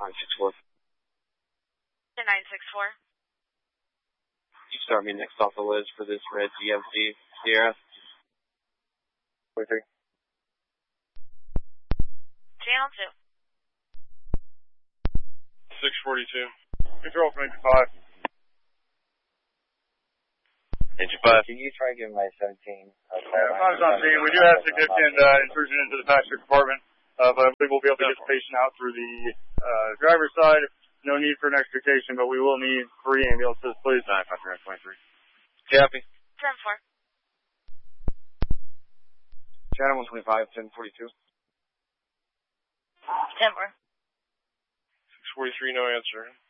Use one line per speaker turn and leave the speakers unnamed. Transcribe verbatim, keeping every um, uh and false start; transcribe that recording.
nine six four.
nine six four.
You start me next off the list for this red G M C Sierra. forty-three.
Channel two.
six forty-two. Control from engine five.
Engine five. Can you try giving my seventeen? Uh,
yeah, five's on scene. We do have significant uh, intrusion into the passenger compartment, uh, but I believe we'll be able to get the patient out through the uh, driver's side. No need for an extrication, but we will need three ambulances, please.
nine five three twenty-three. Copy.
ten four.
Channel one twenty-five, ten forty-two.
ten four.
six forty-three, no answer.